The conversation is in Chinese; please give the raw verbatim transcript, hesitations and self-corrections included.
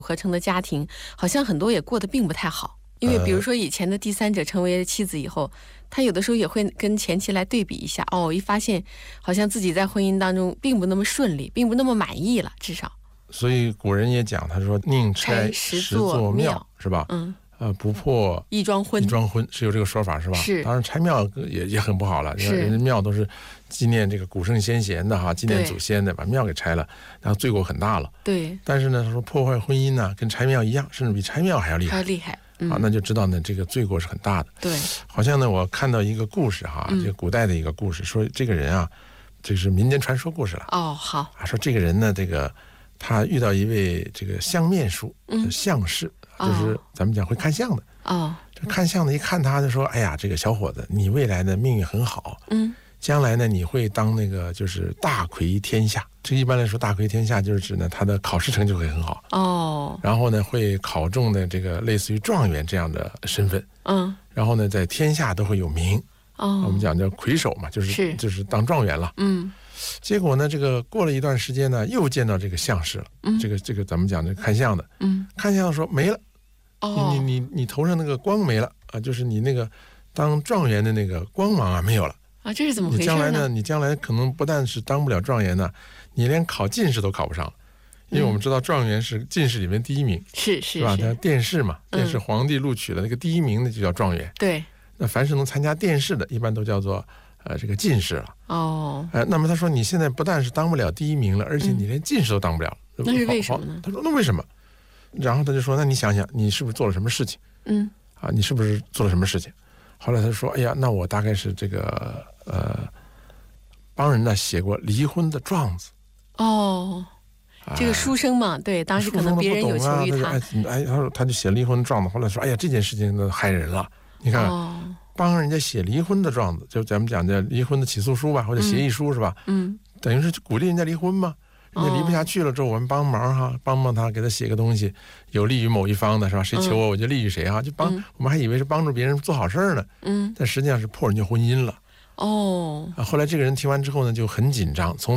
合成的家庭，好像很多也过得并不太好。因为比如说以前的第三者成为妻子以后，他有的时候也会跟前妻来对比一下，哦，一发现好像自己在婚姻当中并不那么顺利，并不那么满意了，至少。 所以古人也讲，他说宁拆十座庙，是吧？ 嗯。 呃，不破一桩婚， 一桩婚是有这个说法，是吧？ 是。 当然拆庙也也很不好了， 是人家庙都是纪念这个古圣先贤的哈，纪念祖先的，把庙给拆了，然后罪过很大了。 对。 但是呢，他说破坏婚姻呢，跟拆庙一样，甚至比拆庙还要厉害。 还要厉害。嗯、 啊，那就知道呢，这个罪过是很大的。 对。 好像呢，我看到一个故事哈，这个古代的一个故事，嗯、说这个人啊，这是民间传说故事了。 哦，好。 啊，说这个人呢，这个他遇到一位这个相面术，嗯，相士。就是咱们讲会看相的哦， 这看相的一看他就说，哎呀，这个小伙子，你未来的命运很好， 嗯， 将来呢你会当那个就是大魁天下。这一般来说，大魁天下就是指呢他的考试成绩会很好哦， 然后呢会考中的这个类似于状元这样的身份， 嗯， 然后呢在天下都会有名哦， 我们讲叫魁首嘛，就是是就是当状元了， 嗯。 结果呢，这个过了一段时间呢，又见到这个相士了，嗯，这个这个咱们讲的看相的， 嗯， 看相的说没了。 哦、 你你你你头上那个光没了啊，就是你那个当状元的那个光芒啊没有了啊，这是怎么回事呢？ 你将来呢？你将来可能不但是当不了状元呢，你连考进士都考不上了，因为我们知道状元是进士里面第一名， 是是是吧？他电视嘛，电视皇帝录取的那个第一名的就叫状元。 对， 那凡是能参加殿试的，一般都叫做呃这个进士了。 哦， 呃，那么他说你现在不但是当不了第一名了，而且你连进士都当不了， 嗯、那是为什么呢？ 他说那为什么？然后他就说：“那你想想，你是不是做了什么事情？ 嗯， 啊，你是不是做了什么事情？”后来他说：“哎呀，那我大概是这个呃，帮人呢写过离婚的状子。” 哦，这个书生嘛，哎、对，当时可能别人有求于他， 他就哎，他说他就写离婚状子。后来说：“哎呀，这件事情害人了。你看，哦、帮人家写离婚的状子，就咱们讲的离婚的起诉书吧，或者协议书、嗯、是吧？ 嗯， 等于是鼓励人家离婚嘛。”人家离不下去了之后，我们帮忙哈，帮帮他，给他写个东西，有利于某一方的是吧？谁求我，我就利于谁啊，就帮。嗯、我们还以为是帮助别人做好事呢， 嗯， 但实际上是破人家婚姻了。 哦， 啊，后来这个人听完之后呢，就很紧张，从